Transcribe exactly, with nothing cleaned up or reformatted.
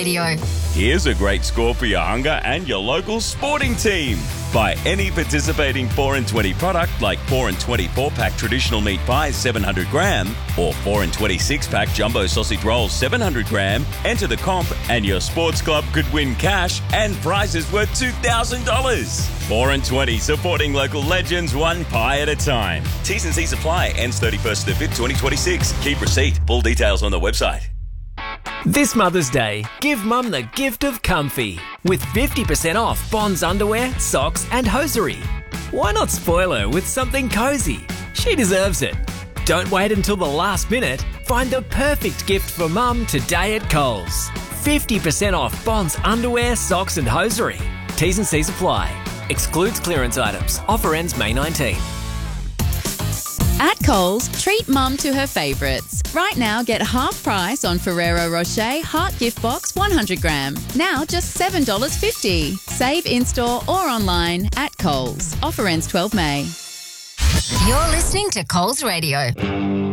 Radio. Here's a great score for your hunger and your local sporting team. Buy any participating four and twenty product like four and twenty four-pack traditional meat pies seven hundred gram or four and twenty six-pack jumbo sausage rolls seven hundred gram. Enter the comp and your sports club could win cash and prizes worth two thousand dollars. four and twenty, supporting local legends one pie at a time. T's and C's apply. Ends thirty-first of the fifth, twenty twenty-six. Keep receipt. Full details on the website. This Mother's Day, give Mum the gift of comfy with fifty percent off Bonds underwear, socks and hosiery. Why not spoil her with something cosy? She deserves it. Don't wait until the last minute. Find the perfect gift for Mum today at Coles. fifty percent off Bonds underwear, socks and hosiery. T's and C's apply. Excludes clearance items. Offer ends May nineteenth. At Coles, treat Mum to her favourites. Right now, get half price on Ferrero Rocher Heart Gift Box one hundred gram. Now just seven dollars fifty. Save in-store or online at Coles. Offer ends twelve May. You're listening to Coles Radio.